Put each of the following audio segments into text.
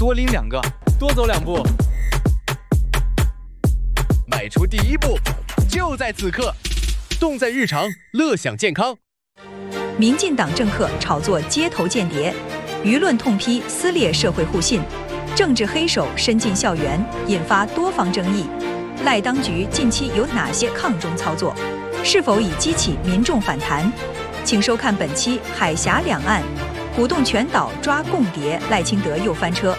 多拎2个， 多走2步， 迈出第一步，就在此刻。动在日常，乐享健康。 民进党政客炒作街头间谍，舆论痛批撕裂社会互信，政治黑手伸进校园，引发多方争议。赖当局近期有哪些抗中操作？是否已激起民众反弹？请收看本期《海峡两岸》，鼓动全岛抓共谍，赖清德又翻车。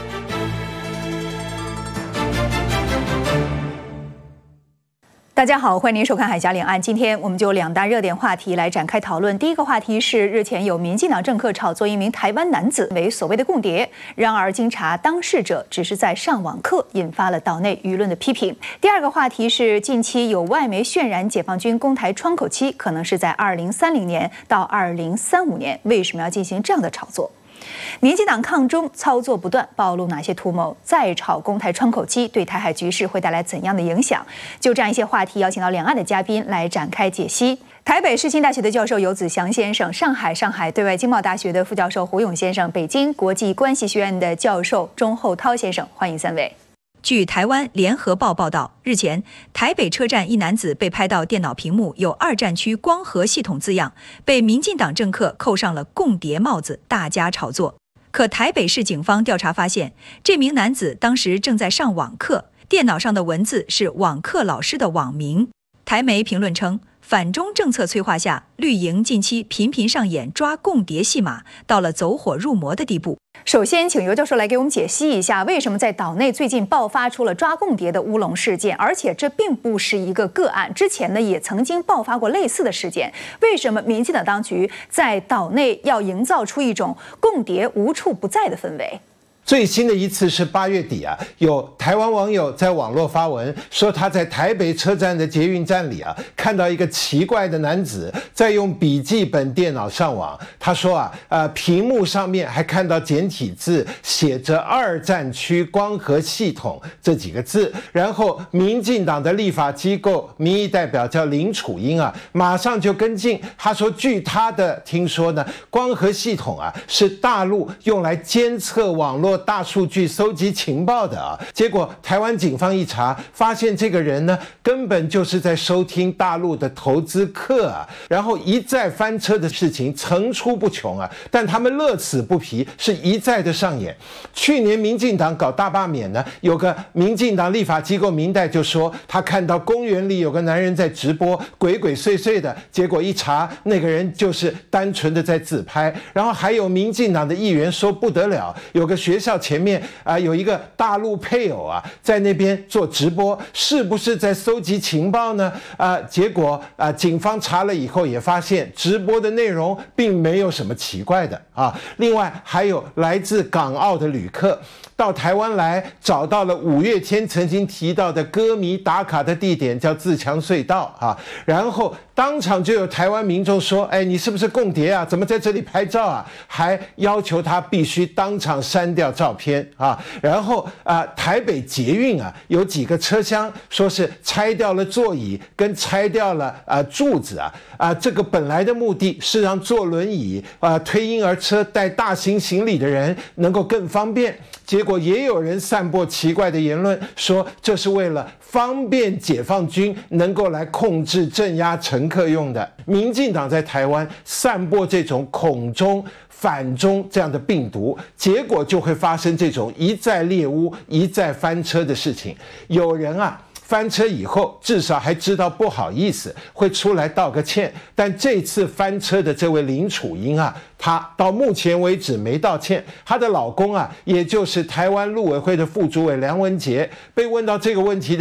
大家好，欢迎您收看《海峡两岸》。今天我们就2大热点话题来展开讨论。第一个话题是日前有民进党政客炒作一名台湾男子为所谓的共谍，然而经查，当事者只是在上网课，引发了岛内舆论的批评。第二个话题是近期有外媒渲染解放军攻台窗口期可能是在2030年到2035年，为什么要进行这样的炒作？民进党抗中操作不断，暴露哪些图谋？再炒攻台窗口期对台海局势会带来怎样的影响？就这样一些话题，邀请到两岸的嘉宾来展开解析。台北世新大学的教授游子祥先生，上海对外经贸大学的副教授胡勇先生，北京国际关系学院的教授钟厚涛先生，欢迎3位。据台湾联合报报道，日前台北车站一男子被拍到电脑屏幕有2战区光和系统字样，被民进党政客扣上了共谍帽子，大加炒作。可台北市警方调查发现，这名男子当时正在上网课，电脑上的文字是网课老师的网名。台媒评论称，反中政策催化下，绿营近期频频上演抓共谍戏码，到了走火入魔的地步。首先，请游教授来给我们解析一下，为什么在岛内最近爆发出了抓共谍的乌龙事件，而且这并不是一个个案，之前呢也曾经爆发过类似的事件。为什么民进党当局在岛内要营造出一种共谍无处不在的氛围？ 最新的一次是8月底啊，有台湾网友在网络发文说，他在台北车站的捷运站里啊，看到一个奇怪的男子在用笔记本电脑上网。他说屏幕上面还看到简体字写着2战区光和系统这几个字。然后民进党的立法机构民意代表叫林楚英啊，马上就跟进，他说据他的听说呢，光和系统啊是大陆用来监测网络大数据收集情报的啊，结果台湾警方一查，发现这个人呢根本就是在收听大陆的投资课啊，然后一再翻车的事情层出不穷啊，但他们乐此不疲，是一再的上演。去年民进党搞大罢免呢，有个民进党立法机构民代就说，他看到公园里有个男人在直播，鬼鬼祟祟的，结果一查，那个人就是单纯的在自拍。然后还有民进党的议员说不得了，有个学校前面有一个大陆配偶啊，在那边做直播，是不是在搜集情报呢？结果警方查了以后也发现，直播的内容并没有什么奇怪的啊。另外还有来自港澳的旅客到台湾来，找到了5月天曾经提到的歌迷打卡的地点，叫自强隧道啊。然后当场就有台湾民众说：“哎，你是不是共谍啊？怎么在这里拍照啊？”还要求他必须当场删掉照片啊。然后台北捷运啊，有几个车厢说是拆掉了座椅，跟拆掉了柱子啊。这个本来的目的是让坐轮椅推婴儿车带大型行李的人能够更方便。结果也有人散播奇怪的言论，说这是为了方便解放军能够来控制镇压乘客用的。民进党在台湾散播这种恐中反中这样的病毒，结果就会发生这种一再猎巫一再翻车的事情。有人翻车以后至少还知道不好意思，会出来道个歉。但这次翻车的这位林楚英她到目前为止没道歉。她的老公也就是台湾陆委会的副主委梁文杰，被问到这个问题的